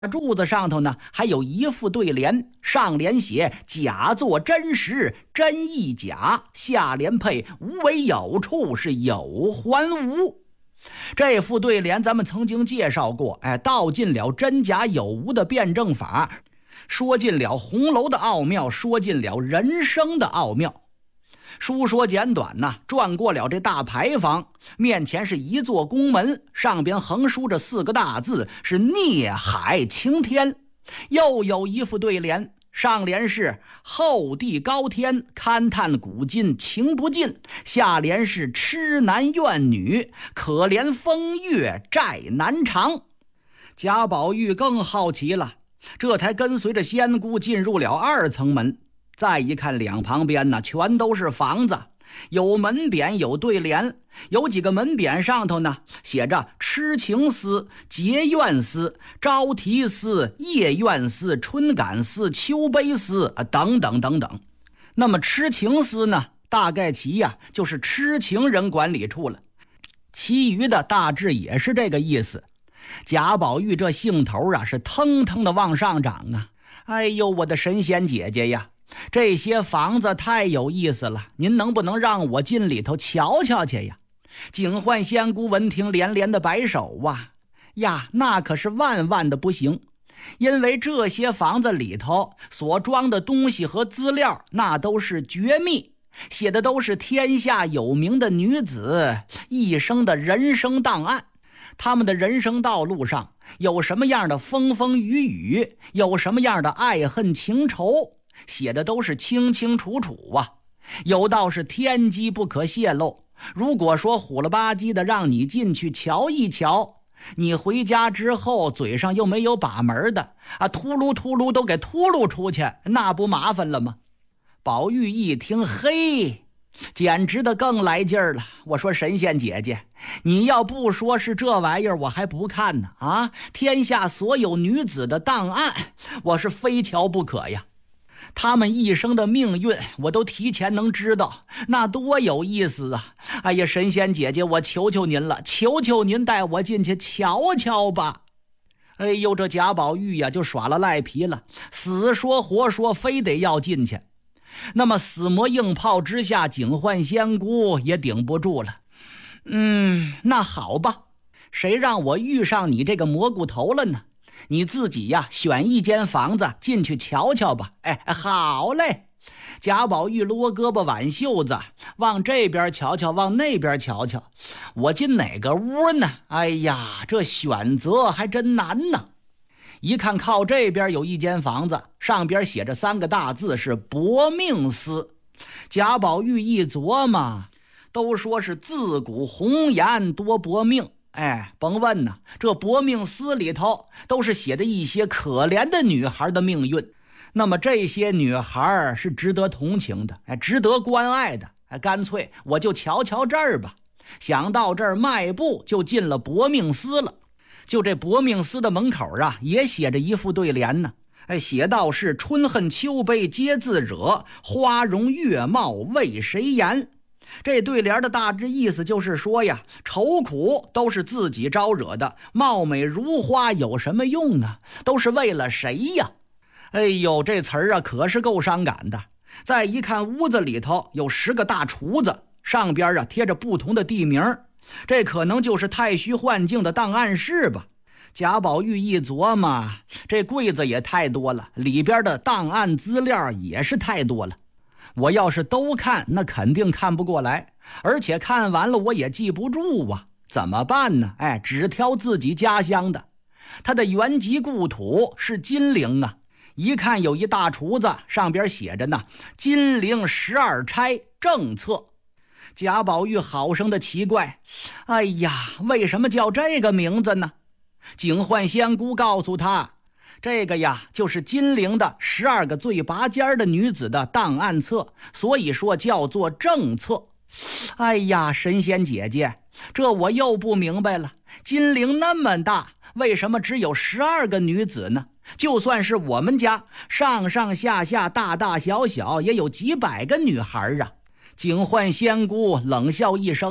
柱子上头呢还有一副对联，上联写假作真实，真亦假，下联配无为有处，是有还无。这副对联咱们曾经介绍过，道尽了真假有无的辩证法，说尽了红楼的奥妙，说尽了人生的奥妙。书说简短呐，转过了这大牌坊，面前是一座宫门，上边横书着4个大字，是孽海青天。又有一副对联，上联是厚地高天，勘探古今情不尽，下联是痴男怨女，可怜风月债难偿。贾宝玉更好奇了，这才跟随着仙姑进入了2层门。再一看两旁边呢，全都是房子，有门匾，有对联，有几个门匾上头呢写着痴情司、结怨司、招提司、夜怨司、春感司、秋悲司等等等等。那么痴情司呢，大概其就是痴情人管理处了，其余的大致也是这个意思。贾宝玉这兴头是腾腾的往上涨啊！哎呦，我的神仙姐姐呀，这些房子太有意思了，您能不能让我进里头瞧瞧去呀？警幻仙姑闻听连连的摆手呀，那可是万万的不行，因为这些房子里头所装的东西和资料那都是绝密，写的都是天下有名的女子一生的人生档案，他们的人生道路上有什么样的风风雨雨，有什么样的爱恨情仇，写的都是清清楚楚有道是天机不可泄露，如果说虎了吧唧的让你进去瞧一瞧，你回家之后嘴上又没有把门的秃噜秃噜都给秃噜出去，那不麻烦了吗？宝玉一听，嘿，简直的更来劲儿了。我说神仙姐姐，你要不说是这玩意儿我还不看呢天下所有女子的档案我是非瞧不可呀，他们一生的命运我都提前能知道，那多有意思啊！哎呀，神仙姐姐，我求求您了，求求您带我进去瞧瞧吧。哎呦，这贾宝玉就耍了赖皮了，死说活说非得要进去。那么死磨硬泡之下，警幻仙姑也顶不住了。那好吧，谁让我遇上你这个蘑菇头了呢？你自己选一间房子进去瞧瞧吧。好嘞。贾宝玉撸胳膊挽袖子，往这边瞧瞧，往那边瞧瞧，我进哪个屋呢？哎呀，这选择还真难呢。一看靠这边有一间房子，上边写着3个大字，是薄命司。贾宝玉一琢磨，都说是自古红颜多薄命，甭问呢，这薄命司里头都是写的一些可怜的女孩的命运。那么这些女孩是值得同情的，值得关爱的，干脆我就瞧瞧这儿吧。想到这儿，迈步就进了薄命司了。就这薄命司的门口也写着一副对联呢，写道是春恨秋悲皆自惹，花容月貌为谁言。这对联的大致意思就是说愁苦都是自己招惹的，貌美如花有什么用呢？都是为了谁呀？哎呦，这词儿可是够伤感的。再一看屋子里头有10个大橱子，上边贴着不同的地名，这可能就是太虚幻境的档案室吧。贾宝玉一琢磨，这柜子也太多了，里边的档案资料也是太多了，我要是都看，那肯定看不过来，而且看完了我也记不住怎么办呢？只挑自己家乡的，他的原籍故土是金陵一看有一大橱子，上边写着呢，金陵12钗正册。贾宝玉好生的奇怪，哎呀，为什么叫这个名字呢？警幻仙姑告诉他，这个就是金陵的12个最拔尖的女子的档案册，所以说叫做正册。哎呀，神仙姐姐，这我又不明白了，金陵那么大，为什么只有12个女子呢？就算是我们家上上下下大大小小也有几百个女孩警幻仙姑冷笑一声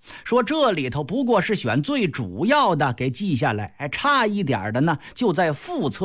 说这里头不过是选最主要的给记下来，差一点的呢就在副册